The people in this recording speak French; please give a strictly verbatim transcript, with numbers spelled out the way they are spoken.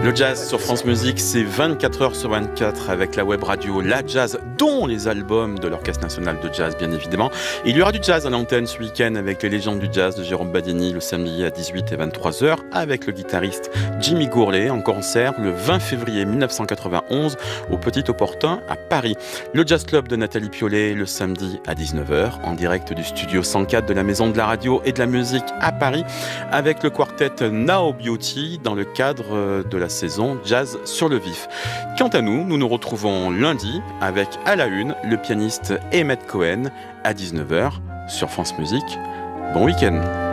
Le jazz sur France Musique, c'est vingt-quatre heures sur vingt-quatre avec la web radio La Jazz, dont les albums de l'Orchestre National de Jazz, bien évidemment. Et il y aura du jazz à l'antenne ce week-end avec les légendes du jazz de Jérôme Badini le samedi à dix-huit et vingt-trois heures avec le guitariste Jimmy Gourlay en concert le vingt février mille neuf cent quatre-vingt-onze au Petit Opportun à Paris. Le Jazz Club de Nathalie Piollet le samedi à dix-neuf heures en direct du studio cent quatre de la Maison de la Radio et de la Musique à Paris avec le quartet Now Beauty dans le cadre de la saison Jazz sur le vif. Quant à nous, nous nous retrouvons lundi avec à la une le pianiste Emmett Cohen à dix-neuf heures sur France Musique. Bon week-end.